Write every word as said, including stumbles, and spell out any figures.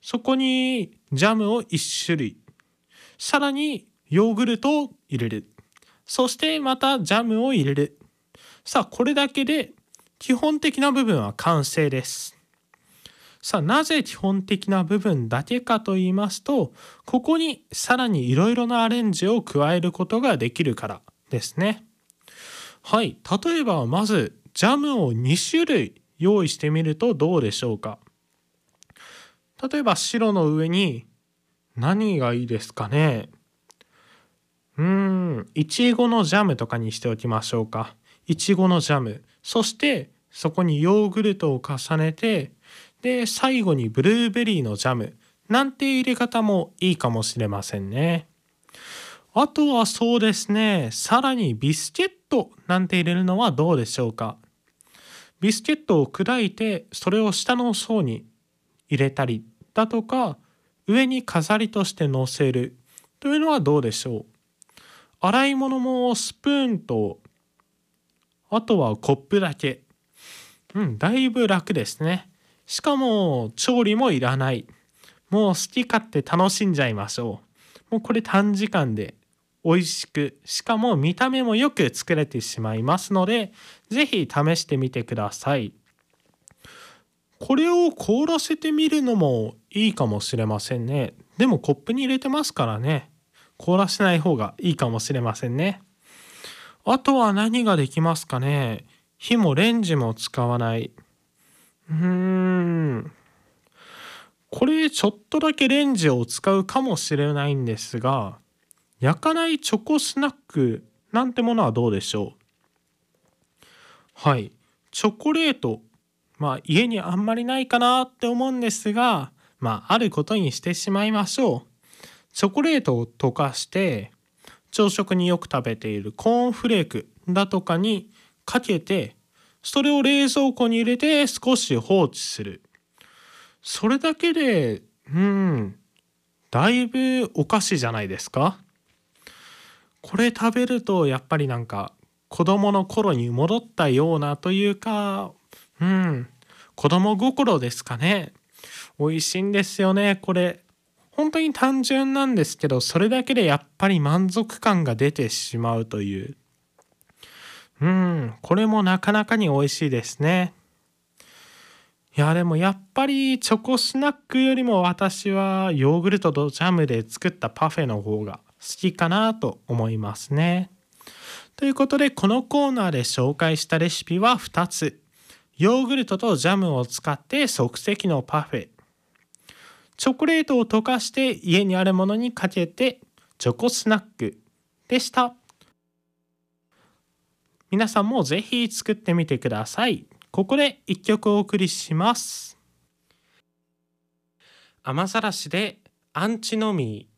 そこにジャムをいち種類、さらにヨーグルトを入れる、そしてまたジャムを入れる。さあこれだけで基本的な部分は完成です。さあなぜ基本的な部分だけかと言いますと、ここにさらにいろいろなアレンジを加えることができるからですね。はい、例えばまずジャムをに種類用意してみるとどうでしょうか。例えば白の上に何がいいですかね。うーん、いちごのジャムとかにしておきましょうか。いちごのジャム、そしてそこにヨーグルトを重ねて、で最後にブルーベリーのジャムなんて入れ方もいいかもしれませんね。あとはそうですね、さらにビスケットなんて入れるのはどうでしょうか。ビスケットを砕いてそれを下の層に入れたりだとか、上に飾りとして乗せるというのはどうでしょう。洗い物もスプーンと、あとはコップだけ。うん、だいぶ楽ですね。しかも調理もいらない。もう好き勝手楽しんじゃいましょう。もうこれ短時間で美味しく、しかも見た目もよく作れてしまいますので、ぜひ試してみてください。これを凍らせてみるのもいいかもしれませんね。でもコップに入れてますからね。凍らせない方がいいかもしれませんね。あとは何ができますかね。火もレンジも使わない。うーん。これちょっとだけレンジを使うかもしれないんですが、焼かないチョコスナックなんてものはどうでしょう。はい。チョコレート。まあ家にあんまりないかなって思うんですが、まああることにしてしまいましょう。チョコレートを溶かして、朝食によく食べているコーンフレークだとかにかけて、それを冷蔵庫に入れて少し放置する。それだけで、うん、だいぶお菓子じゃないですか。これ食べるとやっぱりなんか子供の頃に戻ったようなというか、うん、子供心ですかね。美味しいんですよね、これ。本当に単純なんですけど、それだけでやっぱり満足感が出てしまうという。うん、これもなかなかに美味しいですね。いやでもやっぱりチョコスナックよりも私はヨーグルトとジャムで作ったパフェの方が好きかなと思いますね。ということでこのコーナーで紹介したレシピはふたつ。ヨーグルトとジャムを使って即席のパフェ。チョコレートを溶かして家にあるものにかけてチョコスナックでした。皆さんもぜひ作ってみてください。ここでいっきょくお送りします。雨ざらしでアンチノミー。